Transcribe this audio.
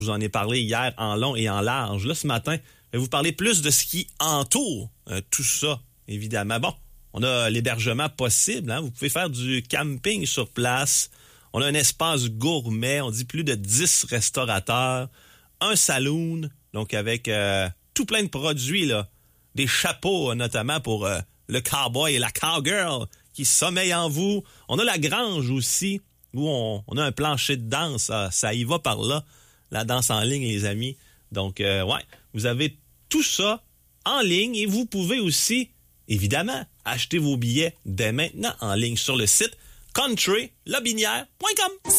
Je vous en ai parlé hier en long et en large. Là, ce matin, je vais vous parler plus de ce qui entoure tout ça, évidemment. Bon, on a l'hébergement possible. Vous pouvez faire du camping sur place. On a un espace gourmet. On dit plus de 10 restaurateurs. Un saloon, donc avec tout plein de produits, là. Des chapeaux, notamment pour le cowboy et la cowgirl qui sommeillent en vous. On a la grange aussi, où on a un plancher de danse. Ça y va par là. La danse en ligne, les amis. Donc, vous avez tout ça en ligne et vous pouvez aussi, évidemment, acheter vos billets dès maintenant en ligne sur le site countrylobinière.com.